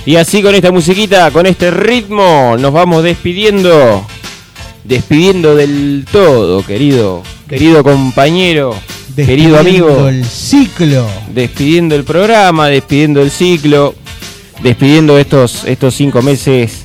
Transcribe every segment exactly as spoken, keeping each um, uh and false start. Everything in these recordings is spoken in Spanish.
Y así con esta musiquita, con este ritmo, nos vamos despidiendo. Despidiendo del todo, querido. Querido compañero. Querido amigo. Despidiendo el ciclo. Despidiendo el programa, despidiendo el ciclo. Despidiendo estos, estos cinco meses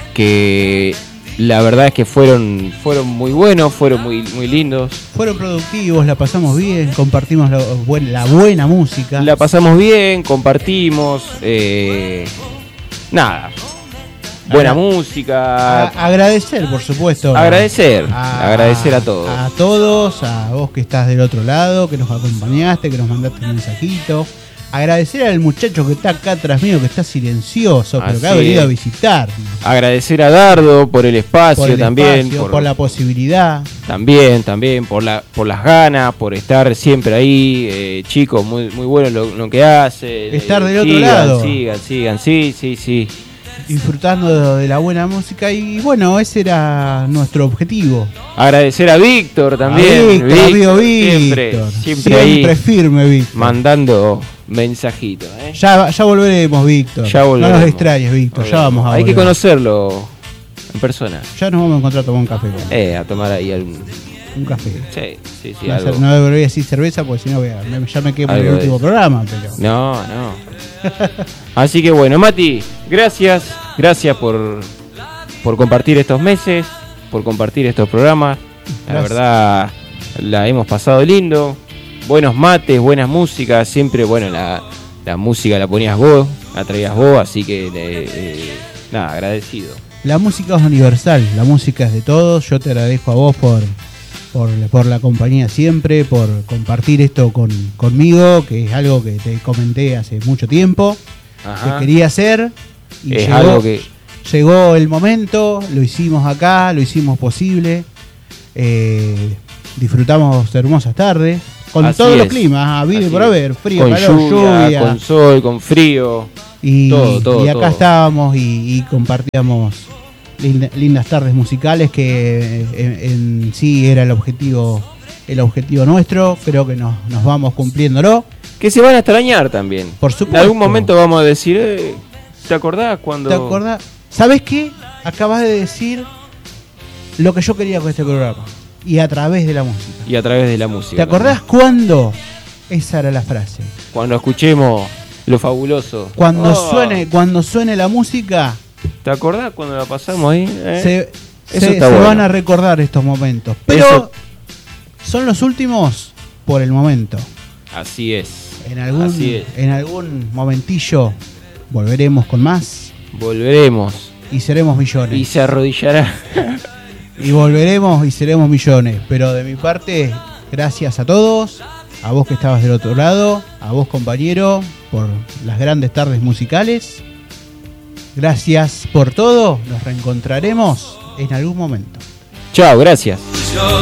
que la verdad es que fueron, fueron muy buenos, fueron muy, muy lindos. Fueron productivos, la pasamos bien, compartimos la, buen, la buena música. La pasamos bien, compartimos, eh, nada, buena Agra- música. A- agradecer, por supuesto. Agradecer, a, agradecer a todos. A todos, a vos que estás del otro lado, que nos acompañaste, que nos mandaste un mensajito. Agradecer al muchacho que está acá atrás mío, que está silencioso, pero Así que ha venido es. a visitarnos. Agradecer a Dardo por el espacio Por el también, espacio, por, por la posibilidad. también, también por la, por las ganas, por estar siempre ahí, eh, chicos, muy, muy bueno lo, lo que hacen. Estar eh, del otro sigan, lado. Sigan, sigan, sí, sí, sí. Disfrutando de, de la buena música y bueno, ese era nuestro objetivo. Agradecer a Víctor también. A Víctor, amigo siempre, Víctor. siempre, Siempre ahí firme, Víctor. mandando mensajitos. ¿eh? Ya, ya volveremos, Víctor. Ya volveremos. No nos extrañes, Víctor. Ya vamos a Hay volver. que conocerlo en persona. Ya nos vamos a encontrar a tomar un café. con él. Eh, a tomar ahí algún. Un café. Sí, sí, sí. No, algo. no debería decir cerveza porque si no voy a- me- ya me quemo en el Algo de último eso. programa. Pero No, no. Así que bueno, Mati, gracias. Gracias por, por compartir estos meses, por compartir estos programas. La Gracias. verdad, la hemos pasado lindo. Buenos mates, buenas músicas. Siempre, bueno, la, la música la ponías vos, la traías vos. Así que, eh, eh, nada, agradecido. la música es universal, la música es de todos. Yo te agradezco a vos por, por, por la compañía siempre, por compartir esto con, conmigo, que es algo que te comenté hace mucho tiempo, Ajá. que quería hacer. Y Es llegó, algo que. llegó el momento, lo hicimos acá, lo hicimos posible. Eh, disfrutamos hermosas tardes, con Así todos los es. climas, ah, vive Así por es. haber, frío, Con calor, lluvia, lluvia. con sol, con frío. Y, todo, todo, y acá todo. estábamos y, y compartíamos linda- lindas tardes musicales que en, en sí era el objetivo, el objetivo nuestro. Creo que nos, nos vamos cumpliéndolo. Que se van a extrañar también. Por supuesto. En algún momento vamos a decir, eh, ¿te acordás cuando.? ¿Te acordás? ¿Sabés qué? Acabas de decir lo que yo quería con este programa. Y a través de la música. Y a través de la música. ¿Te acordás cuándo? Esa era la frase. también. Cuando escuchemos lo fabuloso. Cuando Oh, suene, cuando suene la música, ¿Te acordás cuando la pasamos ahí? eh? se, Eso se- está se bueno. van a recordar estos momentos. Pero Eso- son los últimos por el momento. Así es. En algún, Así es. en algún momentillo volveremos con más Volveremos. y seremos millones. Y se arrodillará. Y volveremos y seremos millones. Pero de mi parte, gracias a todos, a vos que estabas del otro lado, a vos compañero, por las grandes tardes musicales. Gracias por todo, nos reencontraremos en algún momento. Chao, gracias. Yo